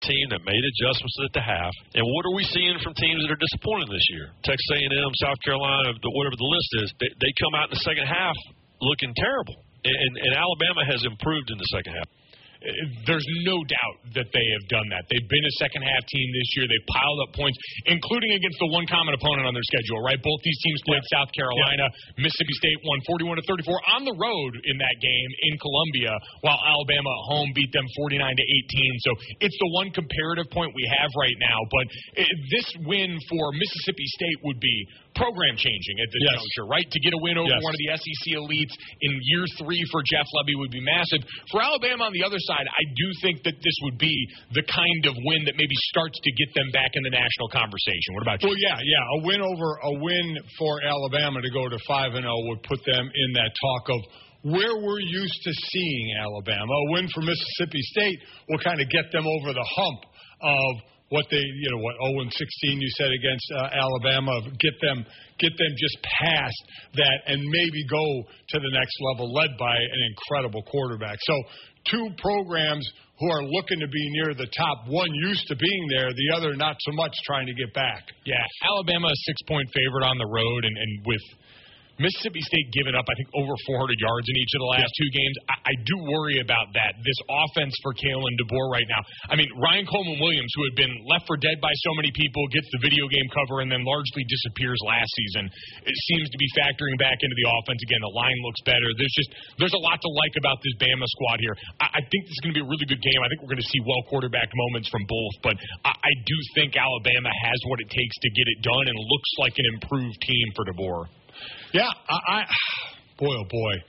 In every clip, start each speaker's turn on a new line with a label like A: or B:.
A: team that made adjustments at the half. And what are we seeing from teams that are disappointed this year? Texas A&M, South Carolina, whatever the list is, they come out in the second half looking terrible. And Alabama has improved in the second half.
B: There's no doubt that they have done that. They've been a second-half team this year. They've piled up points, including against the one common opponent on their schedule, right? Both these teams played South Carolina. Mississippi State won 41-34 on the road in that game in Columbia, while Alabama at home beat them 49-18. So it's the one comparative point we have right now. But this win for Mississippi State would be program-changing at this juncture, right? To get a win over one of the SEC elites in year 3 for Jeff Lebby would be massive. For Alabama on the other side, I do think that this would be the kind of win that maybe starts to get them back in the national conversation. What about you?
C: Well, a win for Alabama to go to 5-0 would put them in that talk of where we're used to seeing Alabama. A win for Mississippi State will kind of get them over the hump of what they, 0-16 you said against Alabama, get them just past that and maybe go to the next level led by an incredible quarterback. So two programs who are looking to be near the top, one used to being there, the other not so much trying to get back.
B: Yeah, Alabama a 6-point favorite on the road, and with Mississippi State giving up, I think, over 400 yards in each of the last two games. I do worry about that, this offense for Kalen DeBoer right now. I mean, Ryan Coleman-Williams, who had been left for dead by so many people, gets the video game cover and then largely disappears last season. It seems to be factoring back into the offense. Again, the line looks better. There's a lot to like about this Bama squad here. I think this is going to be a really good game. I think we're going to see well-quarterbacked moments from both, but I do think Alabama has what it takes to get it done and looks like an improved team for DeBoer.
C: Yeah, what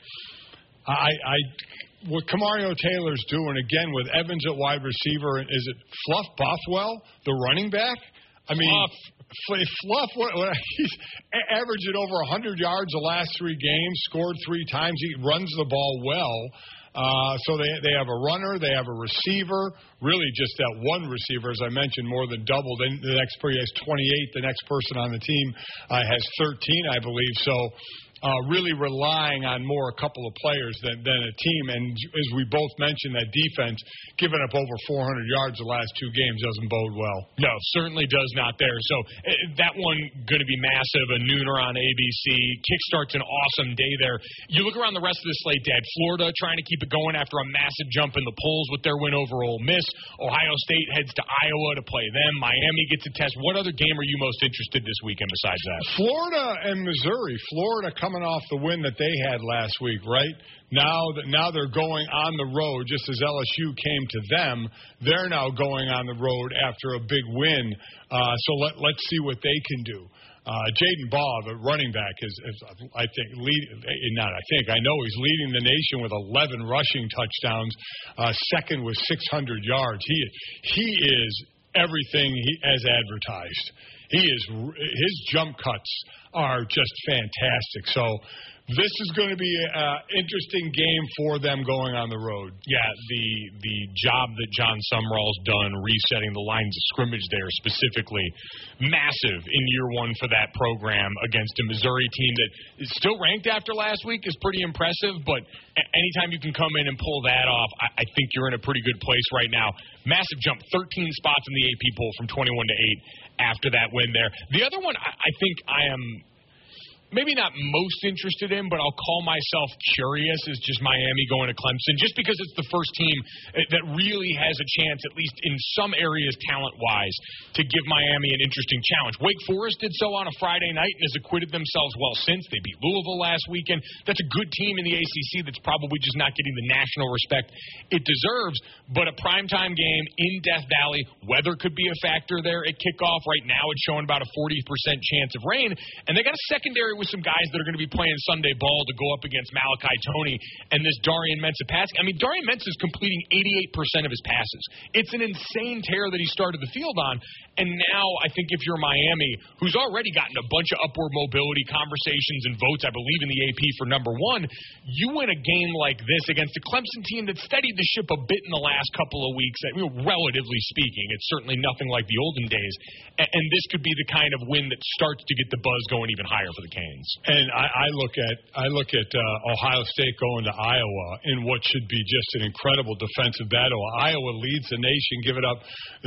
C: Kamario Taylor's doing, again, with Evans at wide receiver, is it Fluff Bothwell, the running back? I mean, Fluff, he's averaging over 100 yards the last 3 games, scored 3 times. He runs the ball well. So they have a runner, they have a receiver, really just that one receiver, as I mentioned, more than doubled. Then the next person has 28. The next person on the team has 13, I believe. So really relying on a couple of players than a team. And as we both mentioned, that defense giving up over 400 yards the last 2 games doesn't bode well.
B: No, certainly does not there. So that one going to be massive, a nooner on ABC. Kickstart's an awesome day there. You look around the rest of the slate, Dad. Florida trying to keep it going after a massive jump in the polls with their win over Ole Miss. Ohio State heads to Iowa to play them. Miami gets a test. What other game are you most interested in this weekend besides that?
C: Florida and Missouri. Florida coming off the win that they had last week, right? Now they're going on the road, just as LSU came to them. They're now going on the road after a big win. So let's see what they can do. Jaden Baugh, the running back, is I know he's leading the nation with 11 rushing touchdowns, second with 600 yards. He is everything as advertised. His jump cuts are just fantastic. So this is going to be an interesting game for them going on the road.
B: Yeah, the job that John Sumrall's done resetting the lines of scrimmage there specifically, massive in year 1 for that program against a Missouri team that is still ranked after last week is pretty impressive, but anytime you can come in and pull that off, I think you're in a pretty good place right now. Massive jump, 13 spots in the AP poll from 21 to 8 after that win there. The other one I think I am maybe not most interested in, but I'll call myself curious, is just Miami going to Clemson, just because it's the first team that really has a chance, at least in some areas talent-wise, to give Miami an interesting challenge. Wake Forest did so on a Friday night and has acquitted themselves well since. They beat Louisville last weekend. That's a good team in the ACC that's probably just not getting the national respect it deserves, but a primetime game in Death Valley, weather could be a factor there at kickoff. Right now it's showing about a 40% chance of rain, and they got a secondary with some guys that are going to be playing Sunday ball to go up against Malachi Toney and this Darian Mensah passing. I mean, Darian Mensah is completing 88% of his passes. It's an insane tear that he started the field on, and now I think if you're Miami, who's already gotten a bunch of upward mobility conversations and votes, I believe, in the AP for number 1, you win a game like this against a Clemson team that steadied the ship a bit in the last couple of weeks, relatively speaking. It's certainly nothing like the olden days, and this could be the kind of win that starts to get the buzz going even higher for the Canes.
C: And I look at Ohio State going to Iowa in what should be just an incredible defensive battle. Iowa leads the nation, giving up